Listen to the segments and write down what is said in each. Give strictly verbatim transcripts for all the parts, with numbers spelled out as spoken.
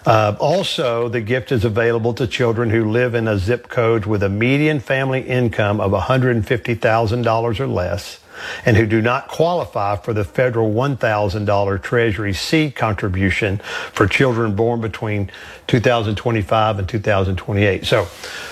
Uh, also, the gift is available to children who live in a zip code with a median family income of one hundred fifty thousand dollars or less and who do not qualify for the federal one thousand dollars Treasury seed contribution for children born between two thousand twenty-five and two thousand twenty-eight. So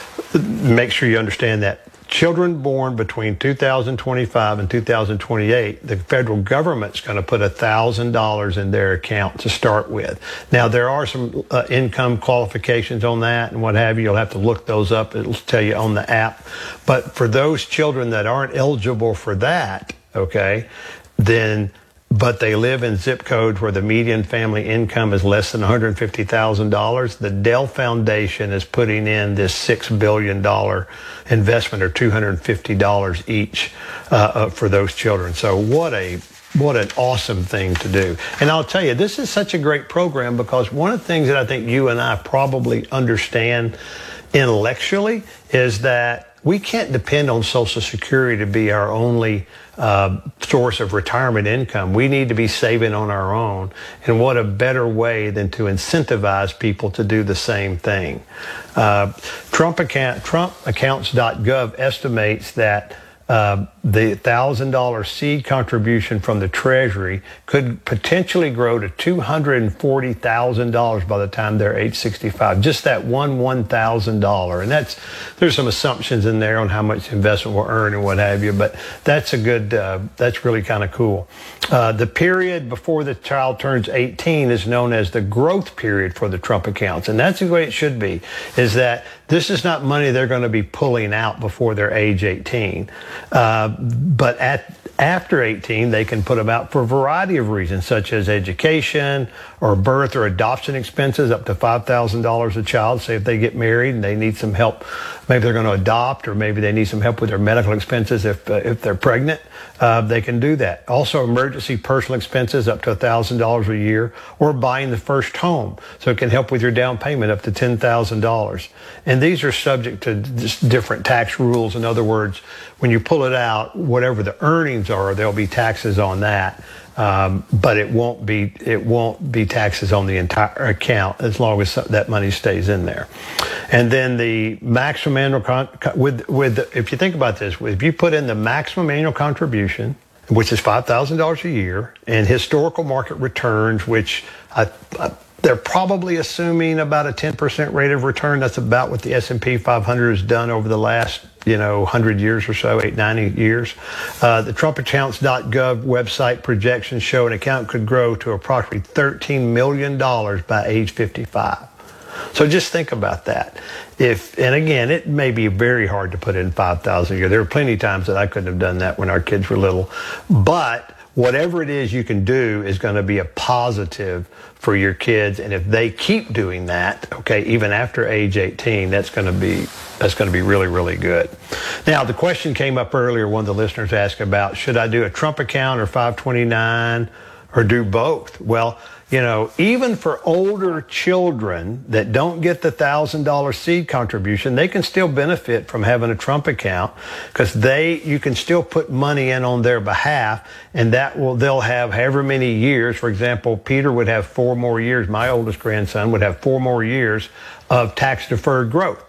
make sure you understand that. Children born between two thousand twenty-five and two thousand twenty-eight, the federal government's going to put one thousand dollars in their account to start with. Now, there are some uh, income qualifications on that and what have you. You'll have to look those up. It'll tell you on the app. But for those children that aren't eligible for that, okay, then but they live in zip codes where the median family income is less than one hundred fifty thousand dollars, the Dell Foundation is putting in this six billion dollars investment, or two hundred fifty dollars each, uh, uh, for those children. So what a what an awesome thing to do. And I'll tell you, this is such a great program because one of the things that I think you and I probably understand intellectually is that we can't depend on Social Security to be our only uh, source of retirement income. We need to be saving on our own. And what a better way than to incentivize people to do the same thing. Uh, Trump account, Trump accounts dot gov estimates that Uh, the one thousand dollars seed contribution from the Treasury could potentially grow to two hundred forty thousand dollars by the time they're age sixty-five. Just that one one thousand dollars. And that's, there's some assumptions in there on how much investment will earn and what have you, but that's a good, uh, that's really kind of cool. Uh, the period before the child turns eighteen is known as the growth period for the Trump accounts. And that's the way it should be, is that this is not money they're going to be pulling out before they're age eighteen. Uh, but at after eighteen, they can put them out for a variety of reasons, such as education or birth or adoption expenses, up to five thousand dollars a child. Say if they get married and they need some help, maybe they're going to adopt, or maybe they need some help with their medical expenses if, uh, if they're pregnant, uh, they can do that. Also, emergency personal expenses up to one thousand dollars a year, or buying the first home. So it can help with your down payment up to ten thousand dollars. And these are subject to just different tax rules. In other words, when you pull it out, whatever the earnings are, there'll be taxes on that. Um, but it won't be it won't be taxes on the entire account as long as that money stays in there. And then the maximum annual con- with with if you think about this, if you put in the maximum annual contribution, which is five thousand dollars a year, and historical market returns, which I, I, they're probably assuming about a ten percent rate of return. That's about what the S and P five hundred has done over the last, you know, one hundred years or so, eight, ninety years. Uh, the Trump accounts dot gov website projections show an account could grow to approximately thirteen million dollars by age fifty-five. So just think about that. If, and again, it may be very hard to put in five thousand dollars a year. There were plenty of times that I couldn't have done that when our kids were little. But whatever it is you can do is going to be a positive for your kids. And if they keep doing that, okay, even after age eighteen, that's going to be that's going to be really, really good. Now, the question came up earlier, one of the listeners asked about, should I do a Trump account or five twenty-nine or do both? Well, you know, even for older children that don't get the one thousand dollars seed contribution, they can still benefit from having a Trump account, because they you can still put money in on their behalf, and that will they'll have however many years. For example, Peter would have four more years. My oldest grandson would have four more years of tax-deferred growth.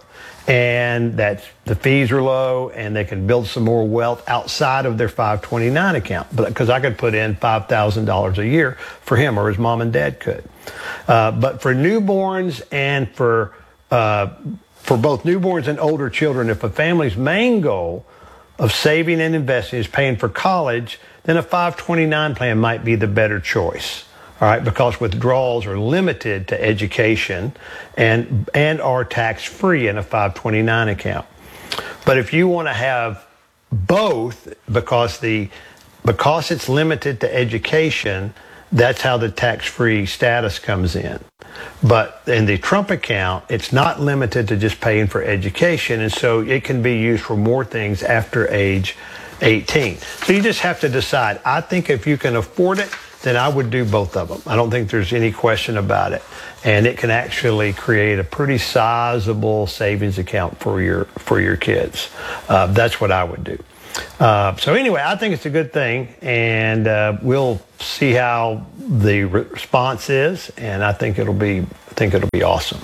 And that's, the fees are low, and they can build some more wealth outside of their five twenty-nine account. But because I could put in five thousand dollars a year for him, or his mom and dad could. Uh, but for newborns and for uh, for both newborns and older children, if a family's main goal of saving and investing is paying for college, then a five twenty-nine plan might be the better choice. All right, because withdrawals are limited to education and and are tax-free in a five twenty-nine account. But if you want to have both, because the because it's limited to education, that's how the tax-free status comes in. But in the Trump account, it's not limited to just paying for education, and so it can be used for more things after age eighteen. So you just have to decide. I think if you can afford it, then I would do both of them. I don't think there's any question about it. And it can actually create a pretty sizable savings account for your for your kids. Uh, that's what I would do. Uh, so anyway, I think it's a good thing, and uh, we'll see how the response is, and I think it'll be I think it'll be awesome.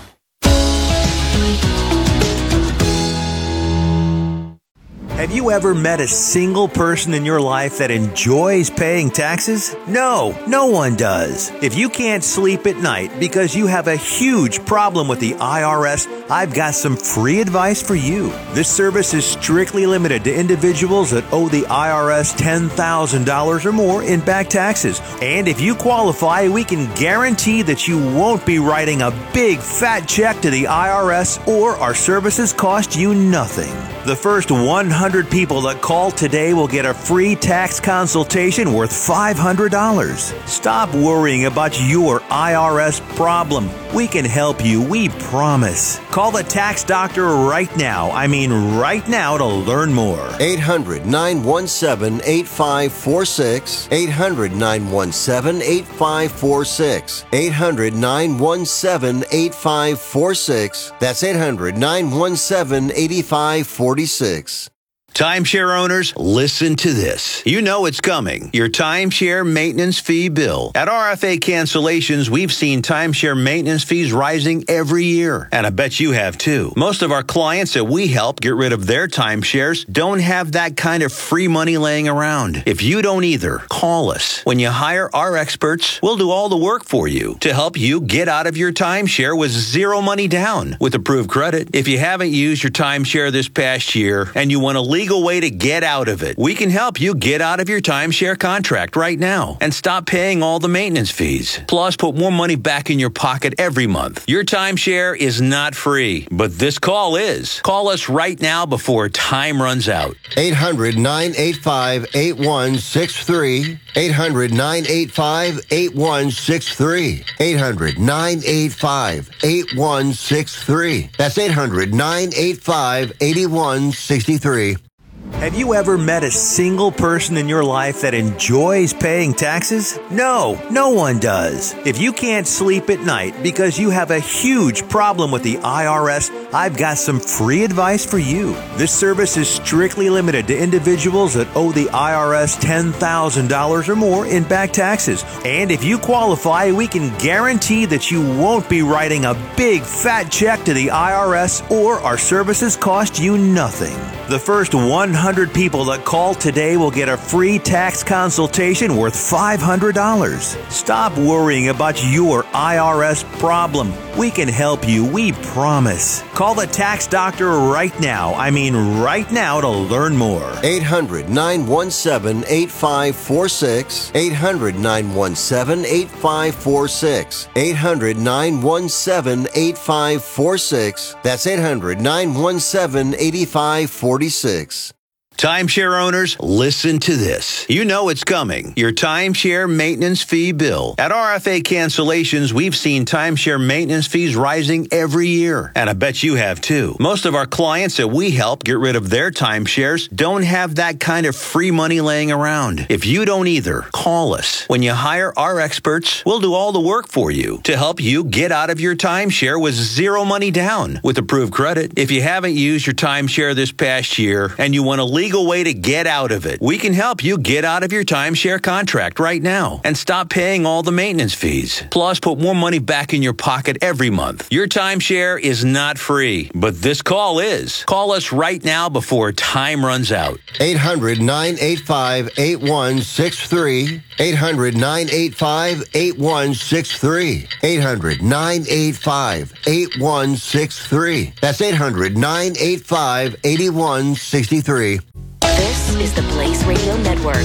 Have you ever met a single person in your life that enjoys paying taxes? No, no one does. If you can't sleep at night because you have a huge problem with the I R S, I've got some free advice for you. This service is strictly limited to individuals that owe the I R S ten thousand dollars or more in back taxes. And if you qualify, we can guarantee that you won't be writing a big fat check to the I R S, or our services cost you nothing. The first one hundred people that call today will get a free tax consultation worth five hundred dollars. Stop worrying about your I R S problem. We can help you, we promise. Call the tax doctor right now. I mean right now to learn more. eight hundred, nine one seven, eight five four six. eight hundred, nine one seven, eight five four six. eight hundred, nine one seven, eight five four six. That's eight hundred, nine one seven, eight five four six. Timeshare owners, listen to this. You know it's coming. Your timeshare maintenance fee bill. At R F A Cancellations, we've seen timeshare maintenance fees rising every year. And I bet you have too. Most of our clients that we help get rid of their timeshares don't have that kind of free money laying around. If you don't either, call us. When you hire our experts, we'll do all the work for you to help you get out of your timeshare with zero money down with approved credit. If you haven't used your timeshare this past year and you want to leave legal way to get out of it. We can help you get out of your timeshare contract right now and stop paying all the maintenance fees. Plus, put more money back in your pocket every month. Your timeshare is not free, but this call is. Call us right now before time runs out. eight hundred, nine eight five, eight one six three. eight hundred, nine eight five, eight one six three. eight hundred, nine eight five, eight one six three. That's eight hundred, nine eight five, eight one six three. Have you ever met a single person in your life that enjoys paying taxes? No, no one does. If you can't sleep at night because you have a huge problem with the I R S, I've got some free advice for you. This service is strictly limited to individuals that owe the I R S ten thousand dollars or more in back taxes. And if you qualify, we can guarantee that you won't be writing a big fat check to the I R S, or our services cost you nothing. The first one hundred people that call today will get a free tax consultation worth five hundred dollars. Stop worrying about your I R S problem. We can help you, we promise. Call the tax doctor right now. I mean right now to learn more. eight hundred, nine one seven, eight five four six. eight hundred, nine one seven, eight five four six. eight hundred, nine one seven, eight five four six. That's eight hundred, nine one seven, eight five four six. Timeshare owners, listen to this. You know it's coming. Your timeshare maintenance fee bill. At R F A Cancellations, we've seen timeshare maintenance fees rising every year. And I bet you have too. Most of our clients that we help get rid of their timeshares don't have that kind of free money laying around. If you don't either, call us. When you hire our experts, we'll do all the work for you to help you get out of your timeshare with zero money down with approved credit. If you haven't used your timeshare this past year and you want to leave legal way to get out of it. We can help you get out of your timeshare contract right now and stop paying all the maintenance fees. Plus, put more money back in your pocket every month. Your timeshare is not free, but this call is. Call us right now before time runs out. eight hundred, nine eight five, eight one six three. eight hundred, nine eight five, eight one six three. eight hundred, nine eight five, eight one six three. That's eight hundred, nine eight five, eight one six three. This is the Blaze Radio Network.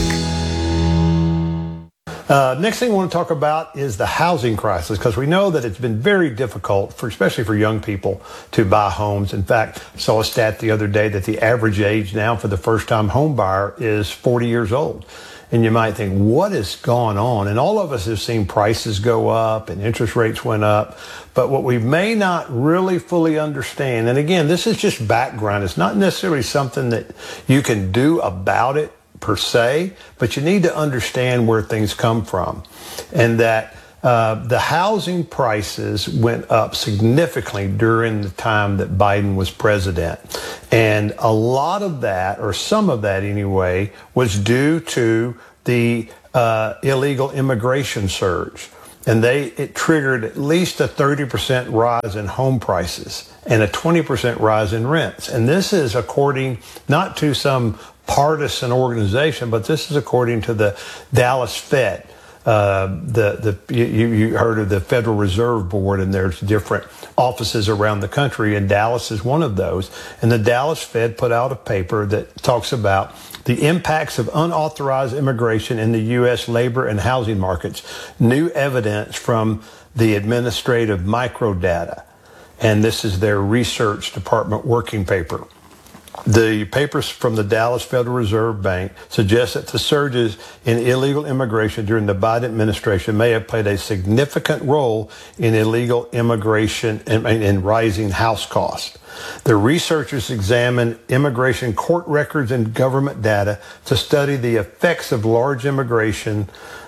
Uh, next thing I want to talk about is the housing crisis, because we know that it's been very difficult, for especially for young people, to buy homes. In fact, I saw a stat the other day that the average age now for the first-time home buyer is forty years old. And you might think, what has gone on? And all of us have seen prices go up and interest rates went up. But what we may not really fully understand, and again, this is just background. It's not necessarily something that you can do about it per se, but you need to understand where things come from. And that uh, the housing prices went up significantly during the time that Biden was president. And a lot of that, or some of that anyway, was due to the uh, illegal immigration surge. and they it triggered at least a thirty percent rise in home prices and a twenty percent rise in rents. And this is according not to some partisan organization, but this is according to the Dallas Fed. Uh, the the you, you heard of the Federal Reserve Board, and there's different offices around the country, and Dallas is one of those. And the Dallas Fed put out a paper that talks about the impacts of unauthorized immigration in the U S labor and housing markets, new evidence from the administrative microdata. And this is their research department working paper. The papers from the Dallas Federal Reserve Bank suggest that the surges in illegal immigration during the Biden administration may have played a significant role in illegal immigration and in rising house costs. The researchers examined immigration court records and government data to study the effects of large immigration,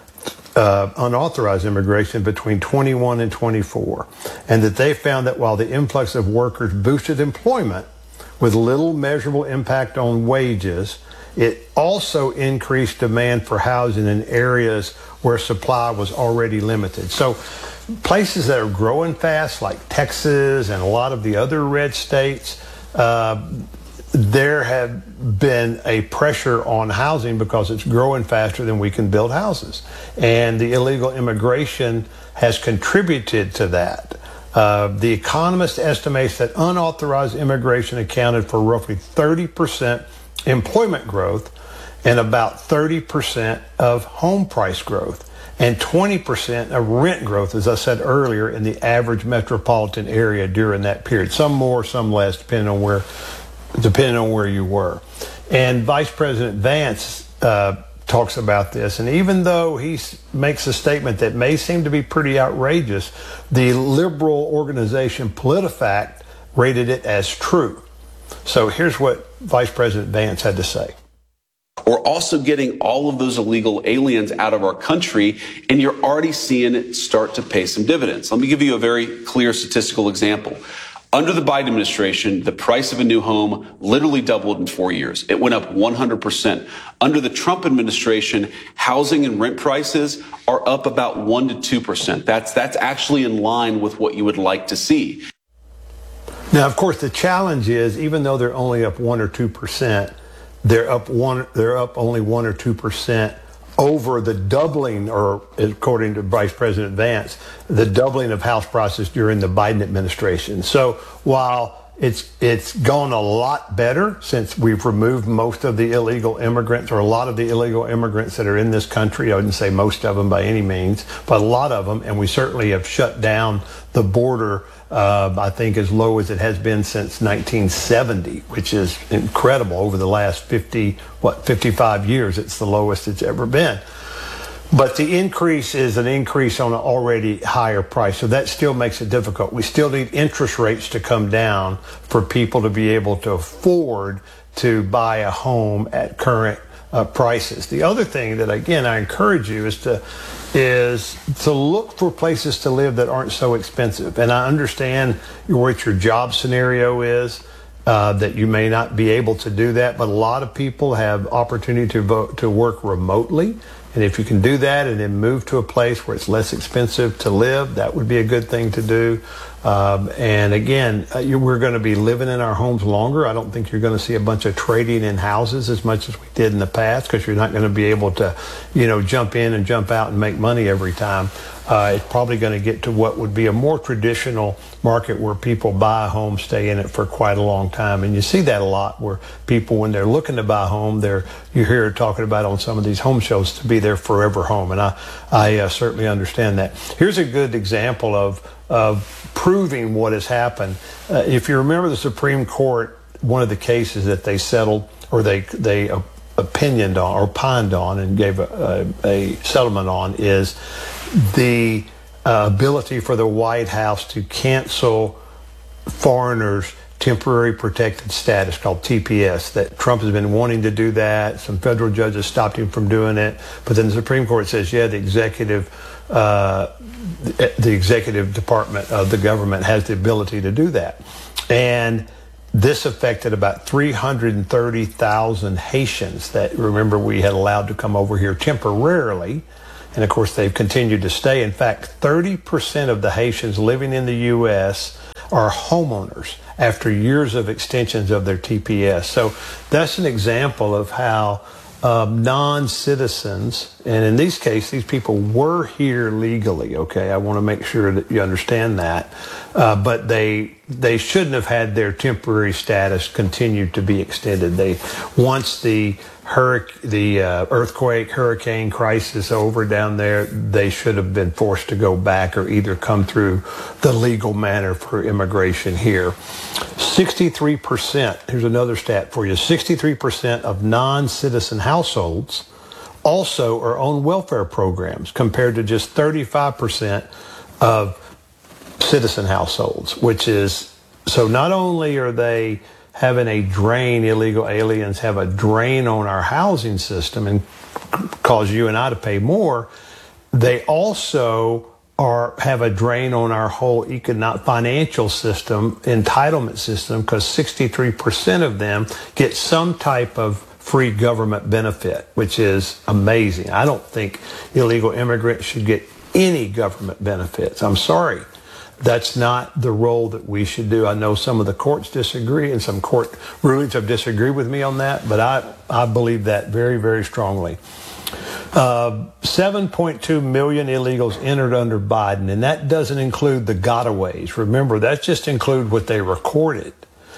uh, unauthorized immigration between twenty-one and twenty-four, and that they found that while the influx of workers boosted employment, with little measurable impact on wages, it also increased demand for housing in areas where supply was already limited. So places that are growing fast, like Texas and a lot of the other red states, uh, there have been a pressure on housing because it's growing faster than we can build houses. And the illegal immigration has contributed to that. Uh, the Economist estimates that unauthorized immigration accounted for roughly thirty percent employment growth and about thirty percent of home price growth and twenty percent of rent growth, as I said earlier, in the average metropolitan area during that period. Some more, some less, depending on where, depending on where you were. And Vice President Vance uh, talks about this, and even though he makes a statement that may seem to be pretty outrageous, the liberal organization PolitiFact rated it as true. So here's what Vice President Vance had to say. We're also getting all of those illegal aliens out of our country, and you're already seeing it start to pay some dividends. Let me give you a very clear statistical example. Under the Biden administration, the price of a new home literally doubled in four years. It went up one hundred percent. Under the Trump administration, housing and rent prices are up about one to two percent. That's, that's actually in line with what you would like to see. Now, of course, the challenge is, even though they're only up one or two percent, they're up one, they're up only one or two percent over the doubling, or according to Vice President Vance, the doubling of house prices during the Biden administration. So while it's it's gone a lot better since we've removed most of the illegal immigrants, or a lot of the illegal immigrants that are in this country, I wouldn't say most of them by any means, but a lot of them, and we certainly have shut down the border, uh, I think, as low as it has been since nineteen seventy, which is incredible. Over the last fifty, what, fifty-five years, it's the lowest it's ever been. But the increase is an increase on an already higher price, so that still makes it difficult. We still need interest rates to come down for people to be able to afford to buy a home at current uh, prices. The other thing that, again, I encourage you is to is to look for places to live that aren't so expensive. And I understand what your job scenario is, uh, that you may not be able to do that, but a lot of people have opportunity to vote, to work remotely. And if you can do that and then move to a place where it's less expensive to live, that would be a good thing to do. Um, and again, uh, you, we're going to be living in our homes longer. I don't think you're going to see a bunch of trading in houses as much as we did in the past, because you're not going to be able to, you know, jump in and jump out and make money every time. Uh, it's probably going to get to what would be a more traditional market where people buy a home, stay in it for quite a long time. And you see that a lot, where people, when they're looking to buy a home, they're, you hear talking about on some of these home shows, to be their forever home. And I, I uh, certainly understand that. Here's a good example of, of proving what has happened. Uh, if you remember the Supreme Court, one of the cases that they settled, or they, they uh, opinioned on, or opined on, and gave a, a, a settlement on, is the uh, ability for the White House to cancel foreigners' temporary protected status, called T P S. That Trump has been wanting to do that. Some federal judges stopped him from doing it. But then the Supreme Court says, yeah, the executive, uh, the executive department of the government has the ability to do that. And this affected about three hundred thirty thousand Haitians that, remember, we had allowed to come over here temporarily. And of course, they've continued to stay. In fact, thirty percent of the Haitians living in the U S are homeowners after years of extensions of their T P S. So that's an example of how um, non-citizens, and in these cases, these people were here legally, okay? I want to make sure that you understand that. Uh, but they they shouldn't have had their temporary status continue to be extended. They once the hurric- the uh, earthquake, hurricane crisis over down there, they should have been forced to go back or either come through the legal manner for immigration here. sixty-three percent, here's another stat for you, sixty-three percent of non-citizen households also are on welfare programs compared to just thirty-five percent of citizen households, which is, so not only are they having a drain, illegal aliens have a drain on our housing system and cause you and I to pay more, they also are have a drain on our whole economic financial system, entitlement system, because sixty-three percent of them get some type of free government benefit, which is amazing. I don't think illegal immigrants should get any government benefits. I'm sorry. That's not the role that we should do. I know some of the courts disagree and some court rulings have disagreed with me on that, but I, I believe that very, very strongly. Uh, seven point two million illegals entered under Biden, and that doesn't include the gotaways. Remember, that just includes what they recorded,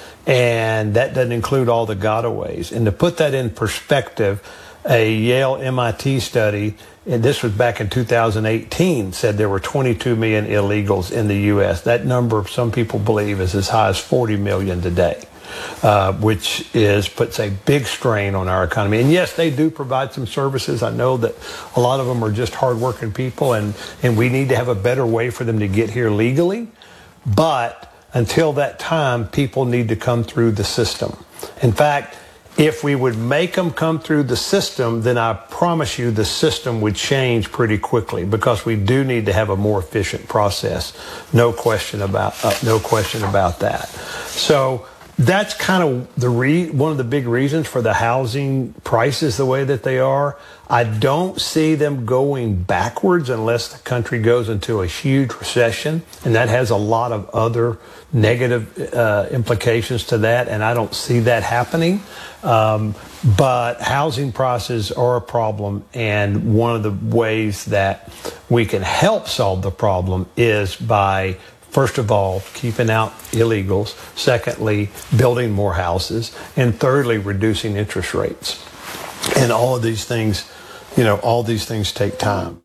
and that doesn't include all the gotaways. And to put that in perspective, a Yale M I T study, and this was back in two thousand eighteen, said there were twenty-two million illegals in the U S. That number, some people believe, is as high as forty million today, uh, which is puts a big strain on our economy. And yes, they do provide some services. I know that a lot of them are just hardworking people, and, and we need to have a better way for them to get here legally. But until that time, people need to come through the system. In fact, if we would make them come through the system, then I promise you the system would change pretty quickly, because we do need to have a more efficient process. No question about uh, no question about that. So that's kind of the re- one of the big reasons for the housing prices the way that they are. I don't see them going backwards unless the country goes into a huge recession, and that has a lot of other negative uh, implications to that, and I don't see that happening. Um, but housing prices are a problem, and one of the ways that we can help solve the problem is by, first of all, keeping out illegals, secondly, building more houses, and thirdly, reducing interest rates. And all of these things, you know, all these things take time.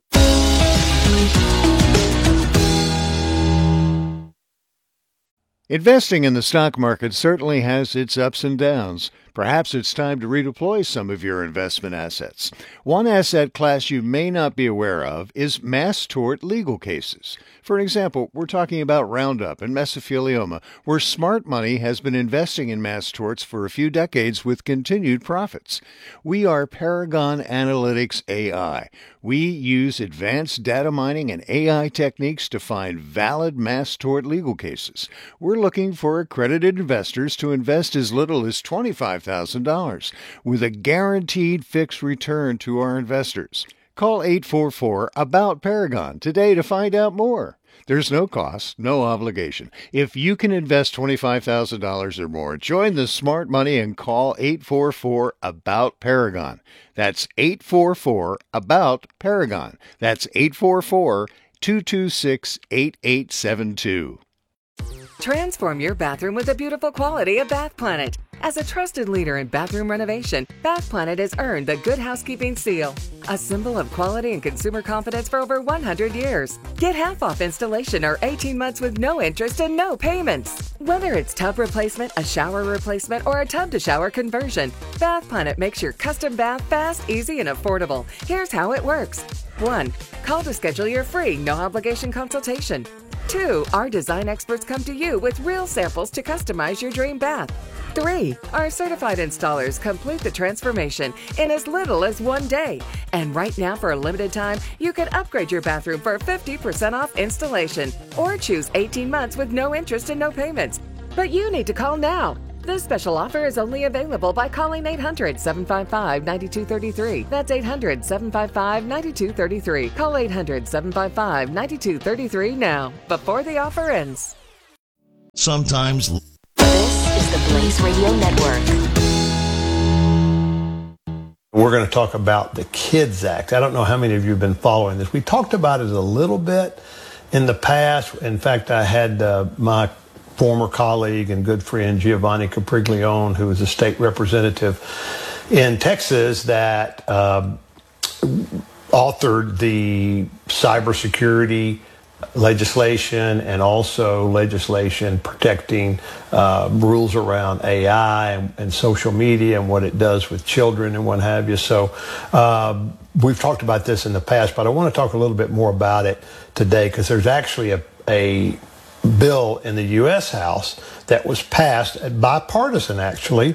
Investing in the stock market certainly has its ups and downs. Perhaps it's time to redeploy some of your investment assets. One asset class you may not be aware of is mass tort legal cases. For example, we're talking about Roundup and mesothelioma, where smart money has been investing in mass torts for a few decades with continued profits. We are Paragon Analytics A I. We use advanced data mining and A I techniques to find valid mass tort legal cases. We're looking for accredited investors to invest as little as twenty-five thousand dollars with a guaranteed fixed return to our investors. Call eight four four about Paragon today to find out more. There's no cost, no obligation. If you can invest twenty-five thousand dollars or more, join the smart money and call eight four four about Paragon. That's eight four four about Paragon. That's eight four four, two two six, eight eight seven two. Transform your bathroom with the beautiful quality of Bath Planet. As a trusted leader in bathroom renovation, Bath Planet has earned the Good Housekeeping seal, a symbol of quality and consumer confidence for over one hundred years. Get half off installation or eighteen months with no interest and no payments. Whether it's tub replacement, a shower replacement, or a tub-to-shower conversion, Bath Planet makes your custom bath fast, easy, and affordable. Here's how it works. one. Call to schedule your free, no-obligation consultation. two. Our design experts come to you with real samples to customize your dream bath. three. Our certified installers complete the transformation in as little as one day. And right now, for a limited time, you can upgrade your bathroom for fifty percent off installation or choose eighteen months with no interest and no payments. But you need to call now. This special offer is only available by calling eight hundred, seven five five, nine two three three. That's eight hundred, seven five five, nine two three three. Call eight hundred, seven five five, nine two three three now, before the offer ends. Sometimes. This is the Blaze Radio Network. We're going to talk about the KIDS Act. I don't know how many of you have been following this. We talked about it a little bit in the past. In fact, I had uh, my former colleague and good friend Giovanni Capriglione, who is a state representative in Texas, that um, authored the cybersecurity legislation and also legislation protecting uh, rules around A I and, and social media and what it does with children and what have you. So um, we've talked about this in the past, but I want to talk a little bit more about it today because there's actually a, a bill in the U S House that was passed, bipartisan actually,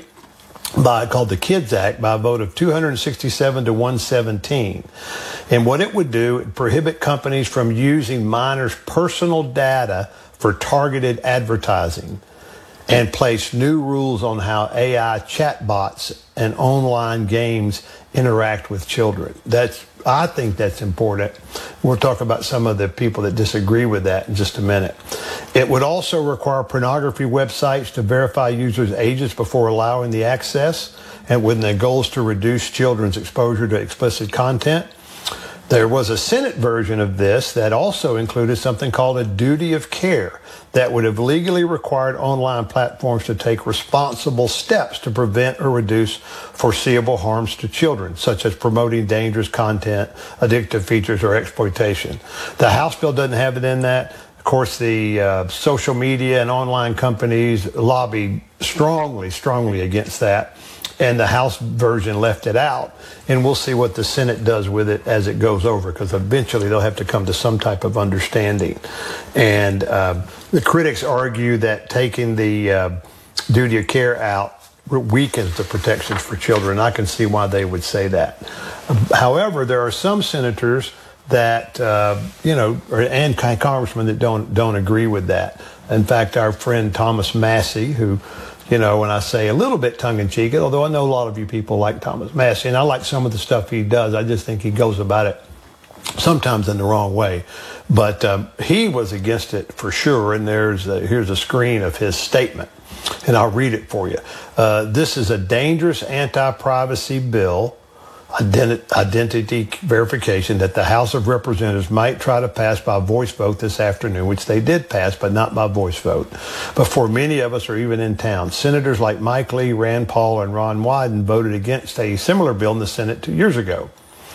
by called the KIDS Act by a vote of two hundred sixty-seven to one seventeen. And what it would do, it prohibit companies from using minors' personal data for targeted advertising and place new rules on how A I chatbots and online games interact with children. That's, I think that's important. We'll talk about some of the people that disagree with that in just a minute. It would also require pornography websites to verify users' ages before allowing the access, and with the goals to reduce children's exposure to explicit content. There was a Senate version of this that also included something called a duty of care that would have legally required online platforms to take responsible steps to prevent or reduce foreseeable harms to children, such as promoting dangerous content, addictive features, or exploitation. The House bill doesn't have it in that. Of course, the uh, social media and online companies lobbied strongly, strongly against that. And the House version left it out. And we'll see what the Senate does with it as it goes over, because eventually they'll have to come to some type of understanding. And uh, the critics argue that taking the uh, duty of care out weakens the protections for children. I can see why they would say that. However, there are some senators that, uh, you know, and congressmen that don't don't agree with that. In fact, our friend Thomas Massie, who, you know, when I say a little bit tongue-in-cheek, although I know a lot of you people like Thomas Massie, and I like some of the stuff he does, I just think he goes about it sometimes in the wrong way. But um, he was against it for sure, and there's a, here's a screen of his statement, and I'll read it for you. Uh, this is a dangerous anti-privacy bill, identi- identity verification, that the House of Representatives might try to pass by voice vote this afternoon, which they did pass, but not by voice vote, before many of us are even in town. Senators like Mike Lee, Rand Paul, and Ron Wyden voted against a similar bill in the Senate two years ago.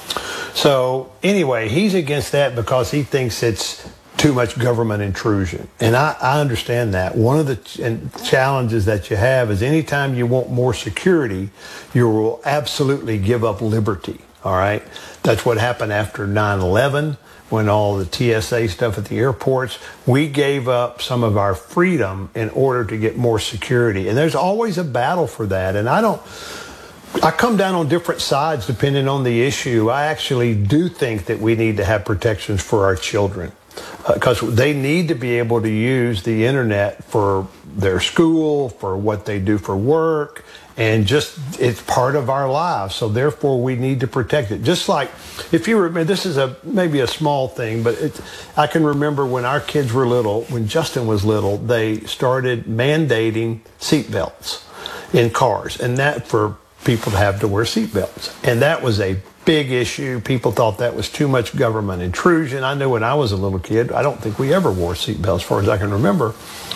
So anyway, he's against that because he thinks it's too much government intrusion. And I, I understand that. One of the ch- challenges that you have is anytime you want more security, you will absolutely give up liberty. All right. That's what happened after nine eleven, when all the T S A stuff at the airports. We gave up some of our freedom in order to get more security. And there's always a battle for that. And I don't, I come down on different sides depending on the issue. I actually do think that we need to have protections for our children, because uh, they need to be able to use the internet for their school, for what they do for work, and just it's part of our lives. So therefore, we need to protect it. Just like, if you remember, this is a maybe a small thing, but it, I can remember when our kids were little, when Justin was little, they started mandating seatbelts in cars, and that for people to have to wear seatbelts. And that was a big issue. People thought that was too much government intrusion. I know when I was a little kid, I don't think we ever wore seatbelts as far as I can remember.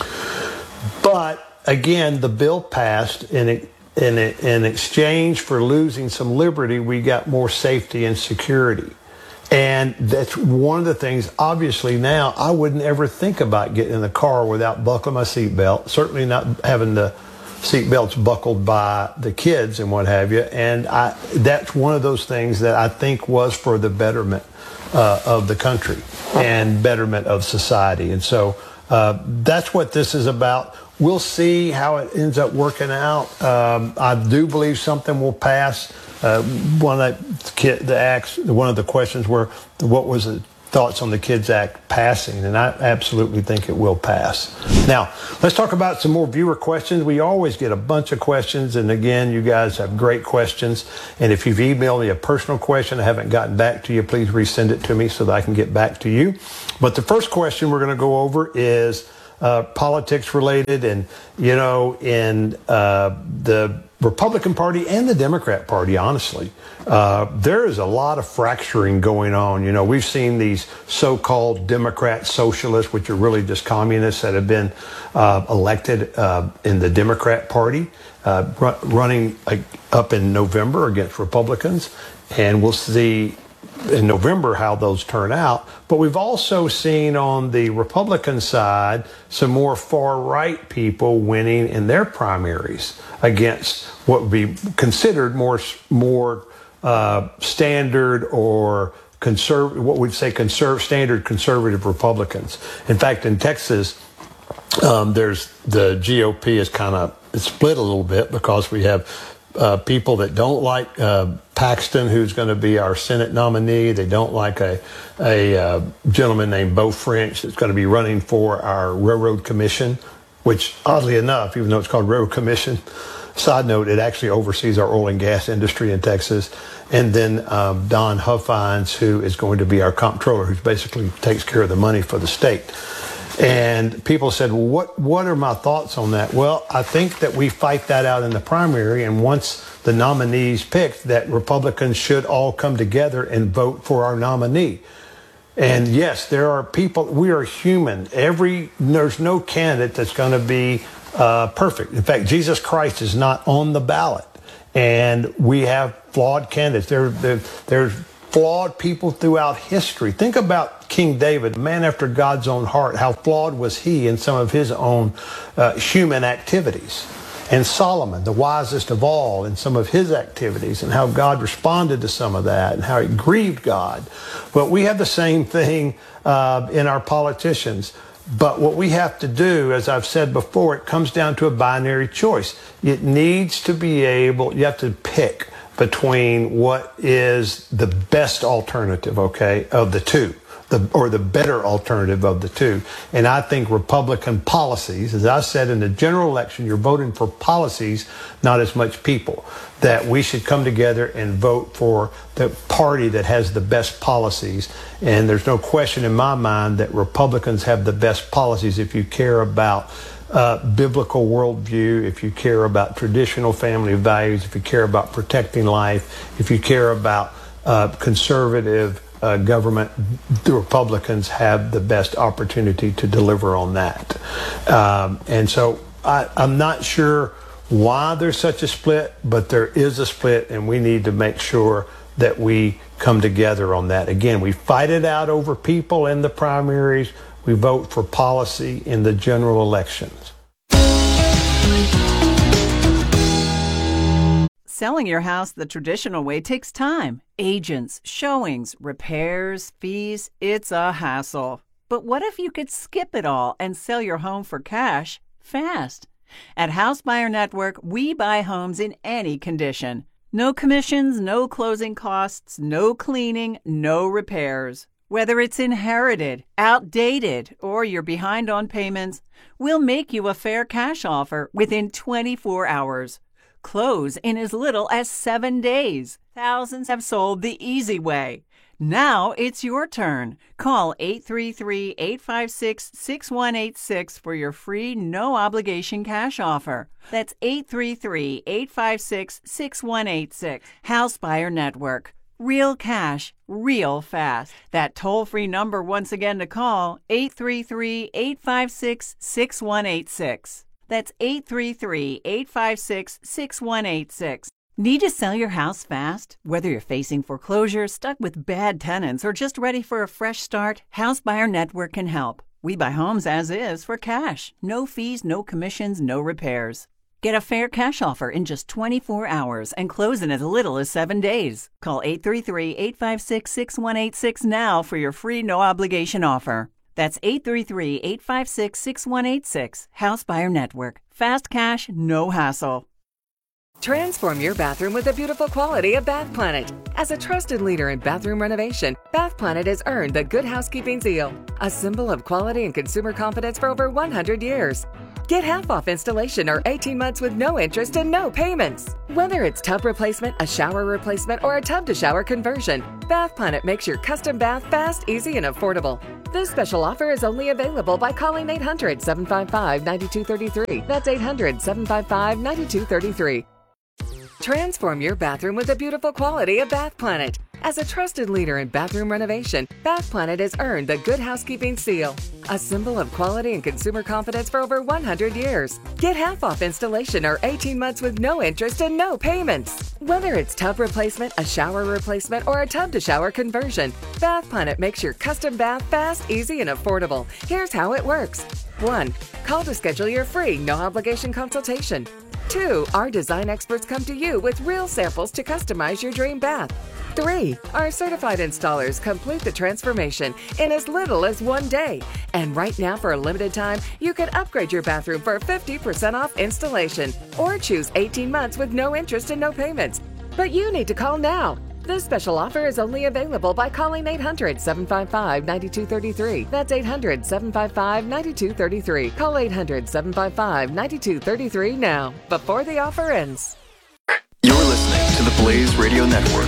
But again, the bill passed, and it, in, it, in exchange for losing some liberty, we got more safety and security. And that's one of the things, obviously now, I wouldn't ever think about getting in the car without buckling my seatbelt, certainly not having the seatbelts buckled by the kids and what have you. And I, that's one of those things that I think was for the betterment uh, of the country and betterment of society. And so uh, that's what this is about. We'll see how it ends up working out. Um, I do believe something will pass. Uh, one of the, the acts, one of the questions were, what was the thoughts on the KIDS Act passing, and I absolutely think it will pass. Now, let's talk about some more viewer questions. We always get a bunch of questions, and again, you guys have great questions. And if you've emailed me a personal question, I haven't gotten back to you, please resend it to me so that I can get back to you. But the first question we're going to go over is uh, politics related, and, you know, in uh, the Republican Party and the Democrat Party, honestly, uh, there is a lot of fracturing going on. You know, we've seen these so-called Democrat socialists, which are really just communists that have been uh, elected uh, in the Democrat Party, uh, r- running uh, up in November against Republicans. And we'll see in November how those turn out. But we've also seen on the Republican side some more far-right people winning in their primaries against what would be considered more more uh, standard or conservative, what we'd say conserv- standard conservative Republicans. In fact, in Texas, um, there's the G O P is kind of split a little bit because we have Uh, people that don't like uh, Paxton, who's going to be our Senate nominee. They don't like a, a uh, gentleman named Beau French that's going to be running for our Railroad Commission, which oddly enough, even though it's called Railroad Commission, side note, it actually oversees our oil and gas industry in Texas. And then um, Don Huffines, who is going to be our comptroller, who basically takes care of the money for the state. And people said, well, what, what are my thoughts on that? Well, I think that we fight that out in the primary. And once the nominee's picked, that Republicans should all come together and vote for our nominee. And yes, there are people, we are human. Every, there's no candidate that's going to be uh, perfect. In fact, Jesus Christ is not on the ballot. And we have flawed candidates. There, there, there's flawed people throughout history. Think about King David, a man after God's own heart. How flawed was he in some of his own uh, human activities? And Solomon, the wisest of all, in some of his activities, and how God responded to some of that and how it grieved God. But we have the same thing uh, in our politicians. But what we have to do, as I've said before, it comes down to a binary choice. It needs to be able, you have to pick between what is the best alternative, okay, of the two, the, or the better alternative of the two. And I think Republican policies, as I said in the general election, you're voting for policies, not as much people, that we should come together and vote for the party that has the best policies. And there's no question in my mind that Republicans have the best policies if you care about Uh, biblical worldview, if you care about traditional family values, if you care about protecting life, if you care about uh, conservative uh, government, the Republicans have the best opportunity to deliver on that. Um, and so I, I'm not sure why there's such a split, but there is a split, and we need to make sure that we come together on that. Again, we fight it out over people in the primaries. We vote for policy in the general elections. Selling your house the traditional way takes time. Agents, showings, repairs, fees, it's a hassle. But what if you could skip it all and sell your home for cash fast? At House Buyer Network, we buy homes in any condition. No commissions, no closing costs, no cleaning, no repairs. Whether it's inherited, outdated, or you're behind on payments, we'll make you a fair cash offer within twenty-four hours. Close in as little as seven days. Thousands have sold the easy way. Now it's your turn. Call eight three three, eight five six, six one eight six for your free, no-obligation cash offer. That's eight three three, eight five six, six one eight six. House Buyer Network. Real cash, real fast. That toll-free number once again to call, eight three three, eight five six, six one eight six. That's eight three three, eight five six, six one eight six. Need to sell your house fast? Whether you're facing foreclosure, stuck with bad tenants, or just ready for a fresh start, House Buyer Network can help. We buy homes as is for cash. No fees, no commissions, no repairs. Get a fair cash offer in just twenty-four hours and close in as little as seven days. Call eight three three, eight five six, six one eight six now for your free no-obligation offer. That's eight three three, eight five six, six one eight six. House Buyer Network. Fast cash, no hassle. Transform your bathroom with the beautiful quality of Bath Planet. As a trusted leader in bathroom renovation, Bath Planet has earned the Good Housekeeping seal, a symbol of quality and consumer confidence for over one hundred years. Get half off installation or eighteen months with no interest and no payments. Whether it's tub replacement, a shower replacement, or a tub-to-shower conversion, Bath Planet makes your custom bath fast, easy, and affordable. This special offer is only available by calling eight hundred, seven five five, nine two three three. That's eight hundred, seven five five, nine two three three. Transform your bathroom with the beautiful quality of Bath Planet. As a trusted leader in bathroom renovation, Bath Planet has earned the Good Housekeeping seal, a symbol of quality and consumer confidence for over one hundred years. Get half off installation or eighteen months with no interest and no payments. Whether it's tub replacement, a shower replacement, or a tub-to-shower conversion, Bath Planet makes your custom bath fast, easy, and affordable. Here's how it works. one. Call to schedule your free, no-obligation consultation. two. Our design experts come to you with real samples to customize your dream bath. three. Our certified installers complete the transformation in as little as one day. And right now, for a limited time, you can upgrade your bathroom for fifty percent off installation or choose eighteen months with no interest and no payments. But you need to call now. This special offer is only available by calling eight hundred, seven five five, nine two three three. That's eight hundred, seven five five, nine two three three. Call eight hundred, seven five five, nine two three three now, before the offer ends. You're listening to the Blaze Radio Network.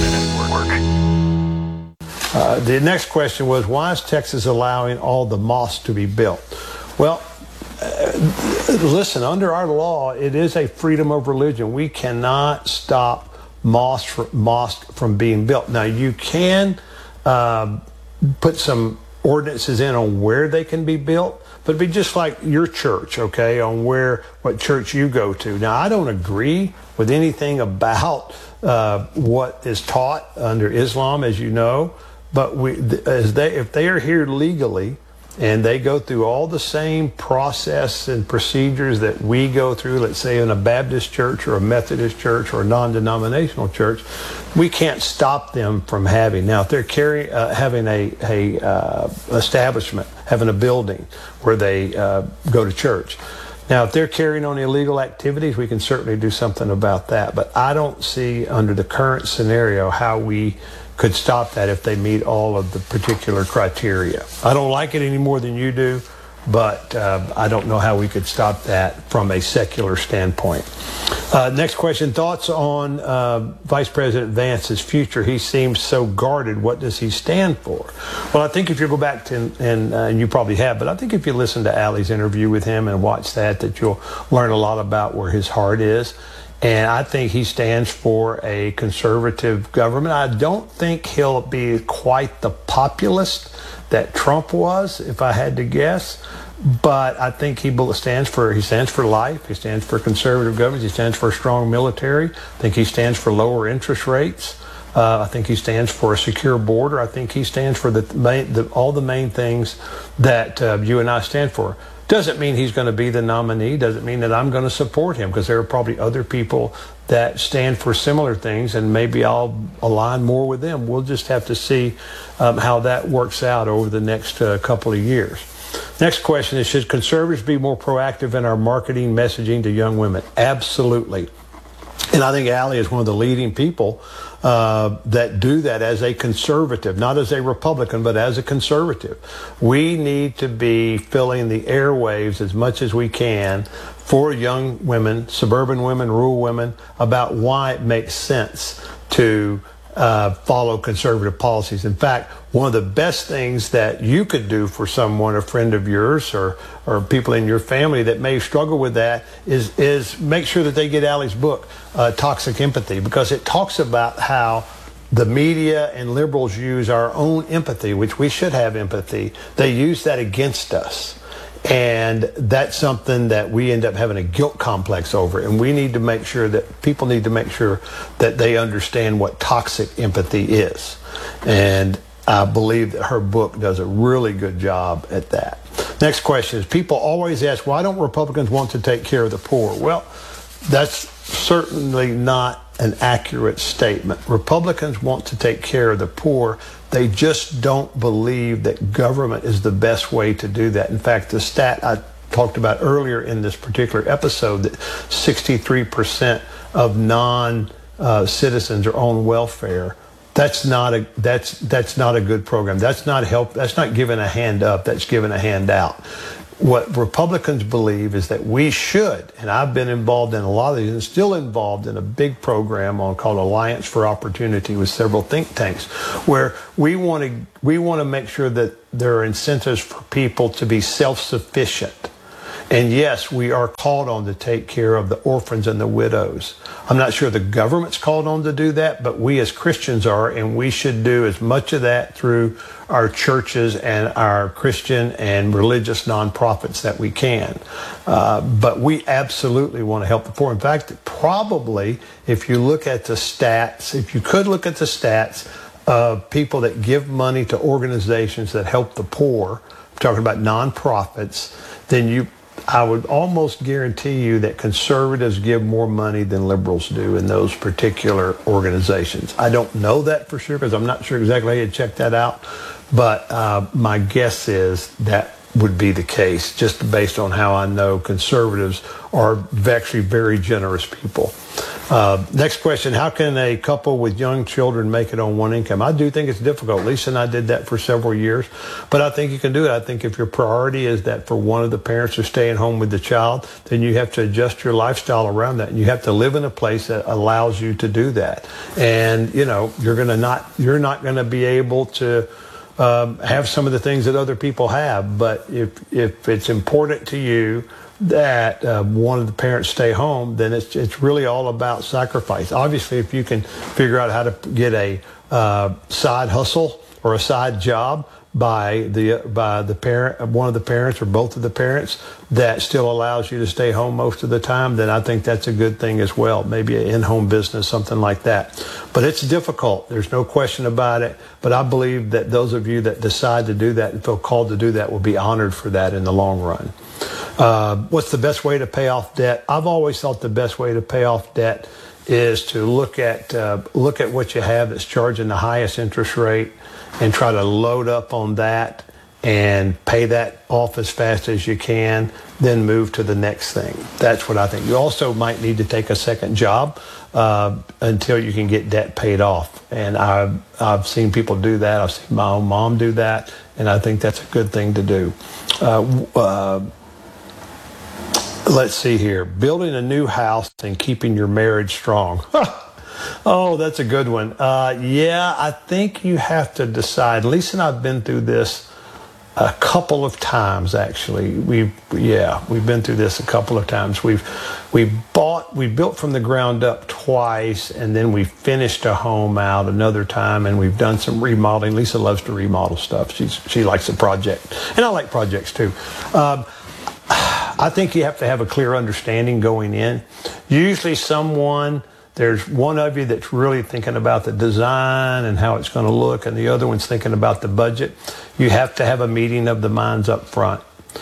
Uh, the next question was, why is Texas allowing all the mosques to be built? Well, uh, listen, under our law, it is a freedom of religion. We cannot stop mosque, mosque from being built. Now, you can uh, put some ordinances in on where they can be built, but it'd be just like your church, okay, on where, what church you go to. Now, I don't agree with anything about uh, what is taught under Islam, as you know, but we, as they, if they are here legally and they go through all the same process and procedures that we go through, let's say in a Baptist church or a Methodist church or a non-denominational church, we can't stop them from having. Now, if they're carrying, uh, having a, a uh, establishment, having a building where they uh, go to church. Now, if they're carrying on illegal activities, we can certainly do something about that. But I don't see, under the current scenario, how we could stop that if they meet all of the particular criteria. I don't like it any more than you do, but uh, I don't know how we could stop that from a secular standpoint. Uh, next question, thoughts on uh, Vice President Vance's future? He seems so guarded. What does he stand for? Well, I think if you go back to, and, uh, and you probably have, but I think if you listen to Allie's interview with him and watch that, that you'll learn a lot about where his heart is. And I think he stands for a conservative government. I don't think he'll be quite the populist that Trump was, if I had to guess. But I think he stands for he stands for life. He stands for conservative government. He stands for a strong military. I think he stands for lower interest rates. Uh, I think he stands for a secure border. I think he stands for the, main, the all the main things that uh, you and I stand for. Doesn't mean he's going to be the nominee. Doesn't mean that I'm going to support him, because there are probably other people that stand for similar things, and maybe I'll align more with them. We'll just have to see um, how that works out over the next uh, couple of years. Next question is, should conservatives be more proactive in our marketing messaging to young women? Absolutely. And I think Allie is one of the leading people uh, that do that as a conservative, not as a Republican, but as a conservative. We need to be filling the airwaves as much as we can for young women, suburban women, rural women, about why it makes sense to uh, follow conservative policies. In fact, one of the best things that you could do for someone, a friend of yours, or or people in your family that may struggle with that, is is make sure that they get Allie's book, uh, Toxic Empathy, because it talks about how the media and liberals use our own empathy, which we should have empathy. They use that against us. And that's something that we end up having a guilt complex over. And we need to make sure that people need to make sure that they understand what toxic empathy is. And I believe that her book does a really good job at that. Next question is, people always ask, why don't Republicans want to take care of the poor? Well, that's certainly not an accurate statement. Republicans want to take care of the poor. They just don't believe that government is the best way to do that. In fact, the stat I talked about earlier in this particular episode, that sixty-three percent of non uh, citizens are on welfare. That's not a that's that's not a good program. That's not help. That's not giving a hand up. That's giving a hand out. What Republicans believe is that we should, and I've been involved in a lot of these, and still involved in a big program on called Alliance for Opportunity with several think tanks, where we want to we want to make sure that there are incentives for people to be self-sufficient. And yes, we are called on to take care of the orphans and the widows. I'm not sure the government's called on to do that, but we as Christians are, and we should do as much of that through our churches and our Christian and religious nonprofits that we can. Uh, but we absolutely want to help the poor. In fact, probably if you look at the stats, if you could look at the stats of people that give money to organizations that help the poor, I'm talking about nonprofits, then you I would almost guarantee you that conservatives give more money than liberals do in those particular organizations. I don't know that for sure because I'm not sure exactly how you check that out, but uh, my guess is that would be the case just based on how I know conservatives are actually very generous people. Uh, next question, how can a couple with young children make it on one income? I do think it's difficult. Lisa and I did that for several years, but I think you can do it. I think if your priority is that for one of the parents to stay at home with the child, then you have to adjust your lifestyle around that. And you have to live in a place that allows you to do that. And, you know, you're going to not, you're not going to be able to um, have some of the things that other people have. But if, if it's important to you that uh, one of the parents stay home, then it's it's really all about sacrifice. Obviously, if you can figure out how to get a uh, side hustle or a side job by the by the parent, one of the parents or both of the parents, that still allows you to stay home most of the time, then I think that's a good thing as well. Maybe an in-home business, something like that. But it's difficult. There's no question about it. But I believe that those of you that decide to do that and feel called to do that will be honored for that in the long run. Uh, what's the best way to pay off debt? I've always thought the best way to pay off debt is to look at uh, look at what you have that's charging the highest interest rate and try to load up on that and pay that off as fast as you can, then move to the next thing. That's what I think. You also might need to take a second job uh, until you can get debt paid off. And I've, I've seen people do that. I've seen my own mom do that, and I think that's a good thing to do. Uh, uh, Let's see here. Building a new house and keeping your marriage strong. Oh, that's a good one. Uh, yeah, I think you have to decide. Lisa and I have been through this a couple of times, actually. We've, yeah, we've been through this a couple of times. We've we bought, we built from the ground up twice, and then we finished a home out another time, and we've done some remodeling. Lisa loves to remodel stuff. She's she likes a project, and I like projects too. Um, I think you have to have a clear understanding going in. Usually someone, there's one of you that's really thinking about the design and how it's going to look, and the other one's thinking about the budget. You have to have a meeting of the minds up front.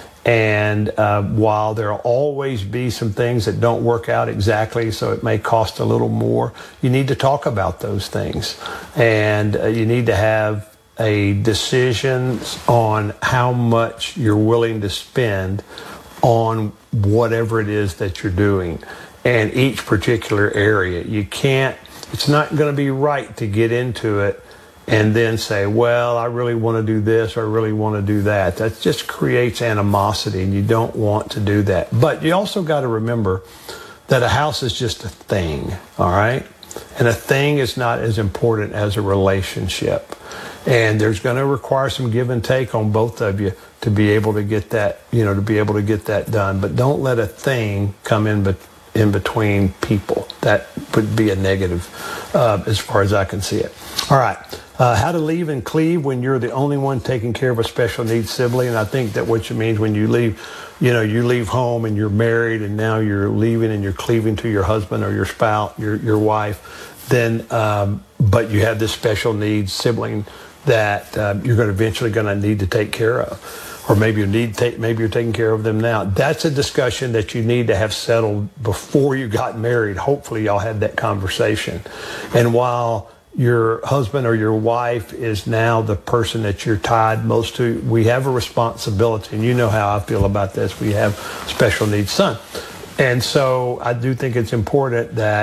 And uh, while there'll always be some things that don't work out exactly, so it may cost a little more, you need to talk about those things. And uh, you need to have a decision on how much you're willing to spend on whatever it is that you're doing, and each particular area. You can't, it's not going to be right to get into it and then say, well, I really want to do this, or I really want to do that. That just creates animosity, and you don't want to do that. But you also got to remember that a house is just a thing, all right? And a thing is not as important as a relationship. And there's going to require some give and take on both of you to be able to get that, you know, to be able to get that done. But don't let a thing come in, be- in between people. That would be a negative uh, as far as I can see it. All right. Uh, how to leave and cleave when you're the only one taking care of a special needs sibling. And I think that what you mean when you leave, you know, you leave home and you're married and now you're leaving and you're cleaving to your husband or your spouse, your, your wife, then, um, but you have this special needs sibling that uh, you're going to eventually going to need to take care of, or maybe you need to take, maybe you're taking care of them now. That's a discussion that you need to have settled before you got married. Hopefully, y'all had that conversation. And while your husband or your wife is now the person that you're tied most to, we have a responsibility, and you know how I feel about this. We have special needs son, and so I do think it's important that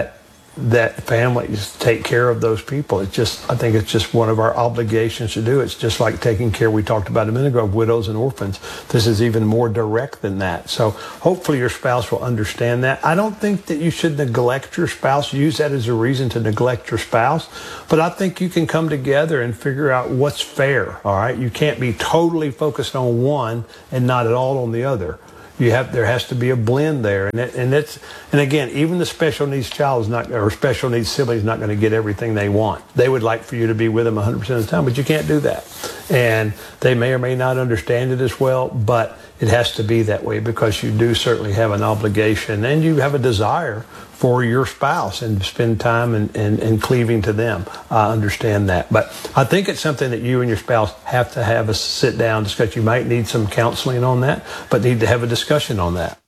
that families take care of those people. It's just, I think it's just one of our obligations to do. It's just like taking care, we talked about a minute ago, of widows and orphans. This is even more direct than that. So hopefully your spouse will understand that. I don't think that you should neglect your spouse, use that as a reason to neglect your spouse, but I think you can come together and figure out what's fair, all right? You can't be totally focused on one and not at all on the other. You have, there has to be a blend there, and it, and it's, and again, even the special needs child is not, or special needs sibling is not going to get everything they want. They would like for you to be with them one hundred percent of the time, but you can't do that. And they may or may not understand it as well, but it has to be that way because you do certainly have an obligation and you have a desire for your spouse and spend time and, and, and cleaving to them. I understand that. But I think it's something that you and your spouse have to have a sit down discuss. You might need some counseling on that, but need to have a discussion on that.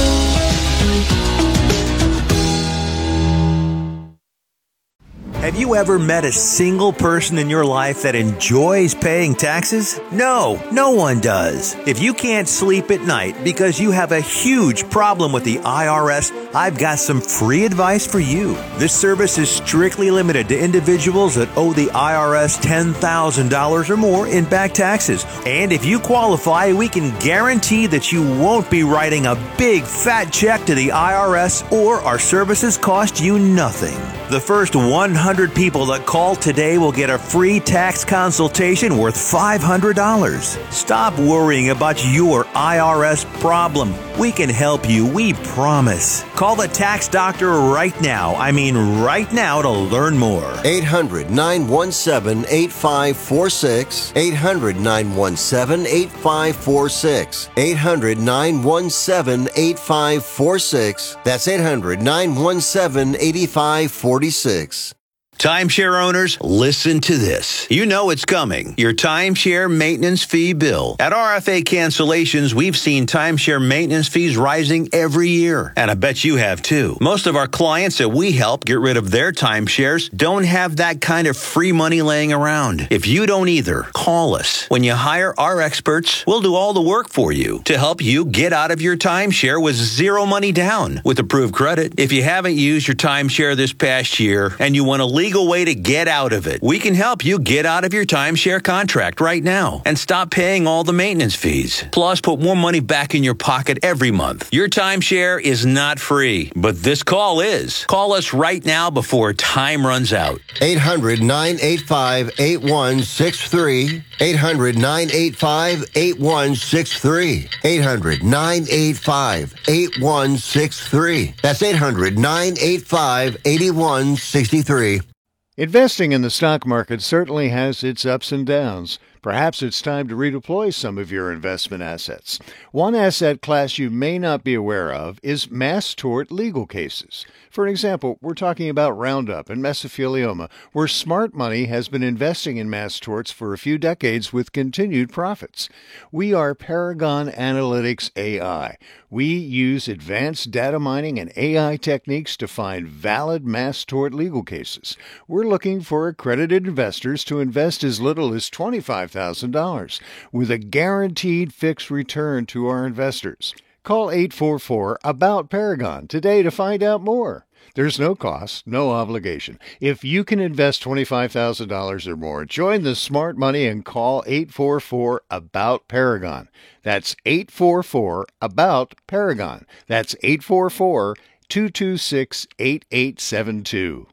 Have you ever met a single person in your life that enjoys paying taxes? No, no one does. If you can't sleep at night because you have a huge problem with the I R S, I've got some free advice for you. This service is strictly limited to individuals that owe the I R S ten thousand dollars or more in back taxes. And if you qualify, we can guarantee that you won't be writing a big fat check to the I R S, or our services cost you nothing. The first one hundred people that call today will get a free tax consultation worth five hundred dollars. Stop worrying about your I R S problem. We can help you, we promise. Call the tax doctor right now. I mean right now to learn more. eight hundred, nine one seven, eight five four six. eight hundred, nine one seven, eight five four six. eight hundred, nine one seven, eight five four six. That's eight hundred, nine one seven, eight five four six. Timeshare owners, listen to this. You know it's coming. Your timeshare maintenance fee bill. At R F A Cancellations, we've seen timeshare maintenance fees rising every year. And I bet you have too. Most of our clients that we help get rid of their timeshares don't have that kind of free money laying around. If you don't either, call us. When you hire our experts, we'll do all the work for you to help you get out of your timeshare with zero money down with approved credit. If you haven't used your timeshare this past year and you want to leave legal way to get out of it. We can help you get out of your timeshare contract right now and stop paying all the maintenance fees. Plus, put more money back in your pocket every month. Your timeshare is not free, but this call is. Call us right now before time runs out. eight hundred, nine eight five, eight one six three. eight hundred, nine eight five, eight one six three. eight hundred, nine eight five, eight one six three. That's eight hundred, nine eight five, eight one six three. Investing in the stock market certainly has its ups and downs. Perhaps it's time to redeploy some of your investment assets. One asset class you may not be aware of is mass tort legal cases. For example, we're talking about Roundup and mesothelioma, where smart money has been investing in mass torts for a few decades with continued profits. We are Paragon Analytics A I. We use advanced data mining and A I techniques to find valid mass tort legal cases. We're looking for accredited investors to invest as little as twenty-five thousand dollars with a guaranteed fixed return to our investors. Call eight four four, A B O U T, Paragon today to find out more. There's no cost, no obligation. If you can invest twenty-five thousand dollars or more, join the smart money and call eight four four, A B O U T, Paragon. That's eight four four, A B O U T, Paragon. That's eight four four, two two six, eight eight seven two.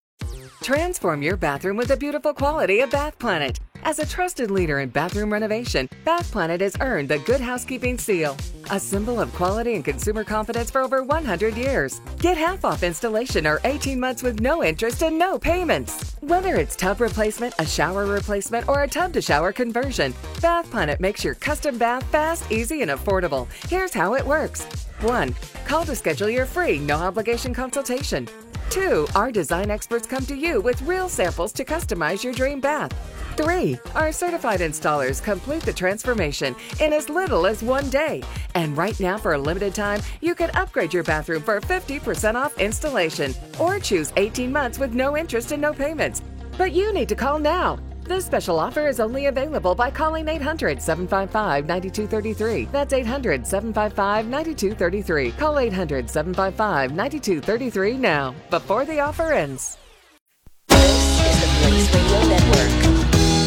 Transform your bathroom with the beautiful quality of Bath Planet. As a trusted leader in bathroom renovation, Bath Planet has earned the Good Housekeeping Seal, a symbol of quality and consumer confidence for over one hundred years. Get half off installation or eighteen months with no interest and no payments. Whether it's tub replacement, a shower replacement, or a tub-to-shower conversion, Bath Planet makes your custom bath fast, easy, and affordable. Here's how it works. one. Call to schedule your free, no-obligation consultation. two. Our design experts come to you with real samples to customize your dream bath. three. Our certified installers complete the transformation in as little as one day. And right now, for a limited time, you can upgrade your bathroom for fifty percent off installation or choose eighteen months with no interest and no payments. But you need to call now. This special offer is only available by calling eight hundred, seven five five, nine two three three. That's eight hundred, seven five five, nine two three three. Call eight hundred, seven five five, nine two three three now, before the offer ends. This is the Blaze Radio Network.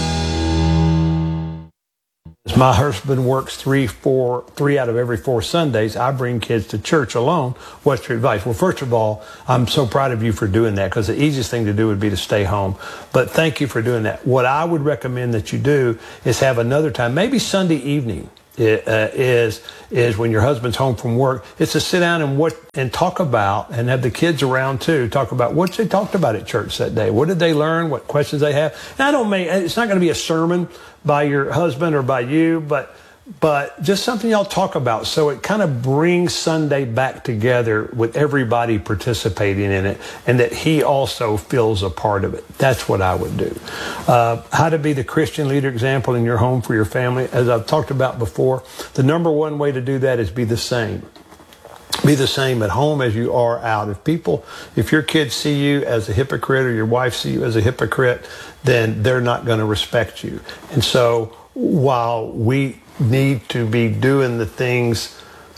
My husband works three, four, three out of every four Sundays. I bring kids to church alone. What's your advice? Well, first of all, I'm so proud of you for doing that, because the easiest thing to do would be to stay home. But thank you for doing that. What I would recommend that you do is have another time, maybe Sunday evening. It, uh, is is when your husband's home from work, it's to sit down and what and talk about, and have the kids around too, talk about what they talked about at church that day. What did they learn? What questions they have? And I don't mean, it's not going to be a sermon by your husband or by you, but but just something y'all talk about. So it kind of brings Sunday back together with everybody participating in it, and that he also feels a part of it. That's what I would do. Uh, how to be the Christian leader example in your home for your family. As I've talked about before, the number one way to do that is be the same. Be the same at home as you are out. If people, if your kids see you as a hypocrite, or your wife see you as a hypocrite, then they're not going to respect you. And so while we need to be doing the things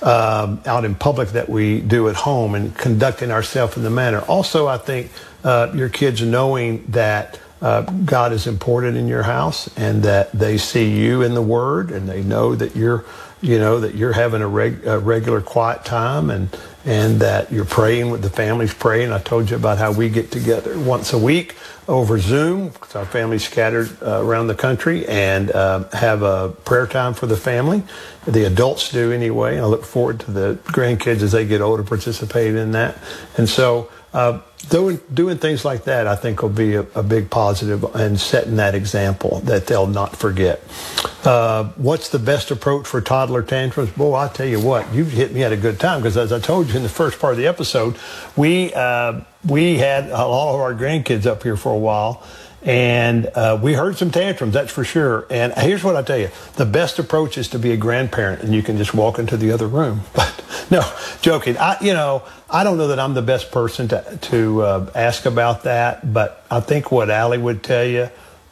um, out in public that we do at home, and conducting ourselves in the manner, also I think uh, your kids knowing that uh, God is important in your house, and that they see you in the Word, and they know that you're you know that you're having a, reg- a regular quiet time, and and that you're praying with the families praying. I told you about how we get together once a week over Zoom, because our family's scattered uh, around the country, and uh, have a prayer time for the family. The adults do anyway. I look forward to the grandkids as they get older participating in that. And so uh, doing doing things like that, I think, will be a, a big positive, and setting that example that they'll not forget. Uh, what's the best approach for toddler tantrums? Boy, I tell you what, you've hit me at a good time, because as I told you in the first part of the episode, we uh, we had all of our grandkids up here for a while, and uh, we heard some tantrums, that's for sure. And here's what I tell you: the best approach is to be a grandparent, and you can just walk into the other room. But no, joking. I, you know, I don't know that I'm the best person to to uh, ask about that, but I think what Allie would tell you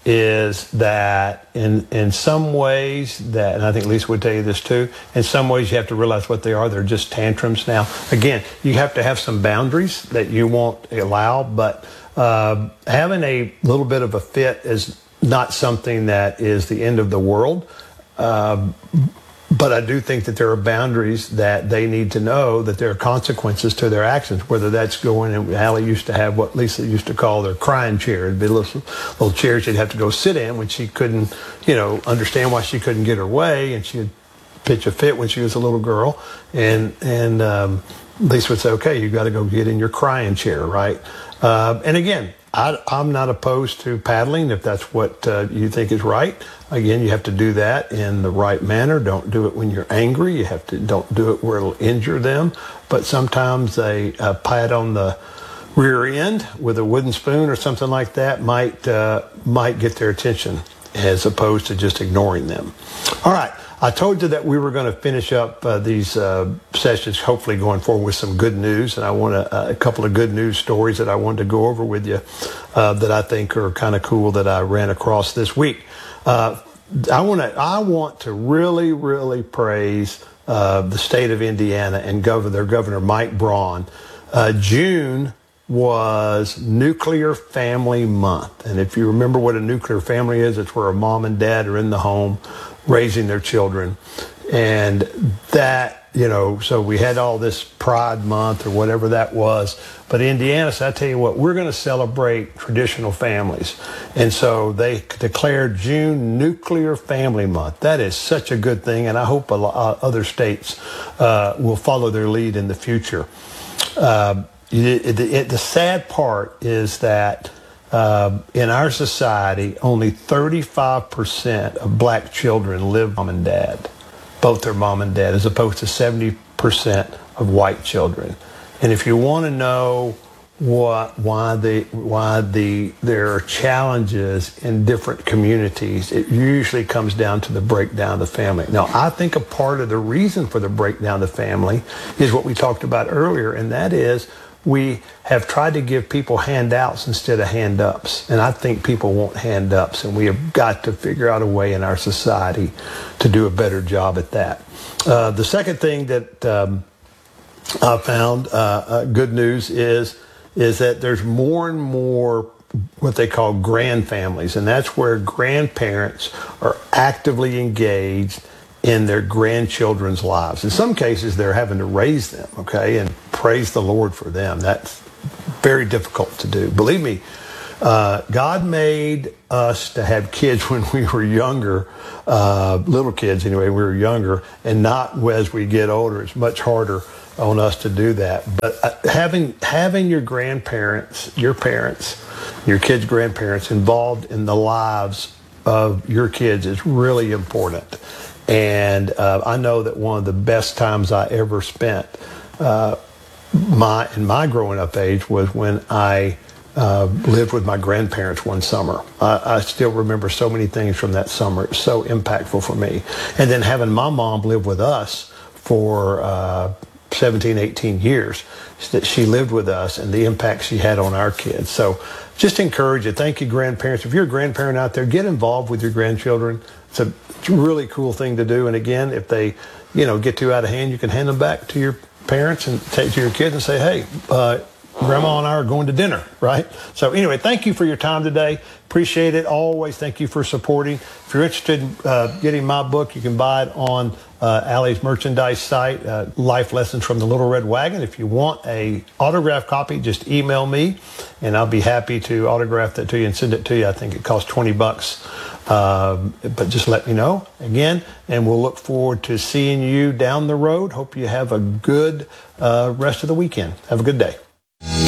is that in in some ways that, and I think Lisa would tell you this too, in some ways you have to realize what they are. They're just tantrums. Now, again, you have to have some boundaries that you won't allow, but uh, having a little bit of a fit is not something that is the end of the world. Uh, But I do think that there are boundaries that they need to know, that there are consequences to their actions, whether that's going, and Allie used to have what Lisa used to call their crying chair. It'd be little, little chairs she'd have to go sit in when she couldn't, you know, understand why she couldn't get her way, and she'd pitch a fit when she was a little girl. And, and um, Lisa would say, okay, you got to go get in your crying chair, right? Uh, and again, I, I'm not opposed to paddling if that's what uh, you think is right. Again, you have to do that in the right manner. Don't do it when you're angry. You have to don't do it where it'll injure them. But sometimes a, a pat on the rear end with a wooden spoon or something like that might uh, might get their attention, as opposed to just ignoring them. All right. I told you that we were going to finish up uh, these uh, sessions, hopefully going forward, with some good news. And I want a, a couple of good news stories that I wanted to go over with you uh, that I think are kind of cool that I ran across this week. Uh, I want to I want to really, really praise uh, the state of Indiana and governor, their governor, Mike Braun. Uh, June was Nuclear Family Month. And if you remember what a nuclear family is, it's where a mom and dad are in the home raising their children. And that, you know, so we had all this Pride Month or whatever that was. But Indiana, so I tell you what, we're going to celebrate traditional families. And so they declared June Nuclear Family Month. That is such a good thing. And I hope a lot, other states uh, will follow their lead in the future. Uh, it, it, it, the sad part is that Uh, in our society, only thirty-five percent of black children live with mom and dad, both their mom and dad, as opposed to seventy percent of white children. And if you want to know what, why the, why the, there are challenges in different communities, it usually comes down to the breakdown of the family. Now, I think a part of the reason for the breakdown of the family is what we talked about earlier, and that is we have tried to give people handouts instead of hand-ups. And I think people want hand-ups, and we have got to figure out a way in our society to do a better job at that. Uh, the second thing that um, I found, uh, uh, good news, is, is that there's more and more what they call grand families, and that's where grandparents are actively engaged in their grandchildren's lives. In some cases, they're having to raise them, okay, and praise the Lord for them. That's very difficult to do. Believe me, uh, God made us to have kids when we were younger, uh, little kids anyway, we were younger, and not as we get older. It's much harder on us to do that. But uh, having having your grandparents, your parents, your kids' grandparents involved in the lives of your kids is really important. And uh, I know that one of the best times I ever spent uh, my in my growing up age was when I uh, lived with my grandparents one summer. I, I still remember so many things from that summer. It was so impactful for me. And then having my mom live with us for uh, seventeen, eighteen years, that she lived with us and the impact she had on our kids. So just encourage you. Thank you, grandparents. If you're a grandparent out there, get involved with your grandchildren. It's a really cool thing to do. And again, if they, you know, get too out of hand, you can hand them back to your parents and take to your kids and say, hey, uh, Grandma and I are going to dinner, right? So anyway, thank you for your time today. Appreciate it. Always thank you for supporting. If you're interested in uh, getting my book, you can buy it on uh, Allie's merchandise site, uh, Life Lessons from the Little Red Wagon. If you want a autographed copy, just email me, and I'll be happy to autograph that to you and send it to you. I think it costs twenty bucks. Um, but just let me know again, and we'll look forward to seeing you down the road. Hope you have a good uh, rest of the weekend. Have a good day.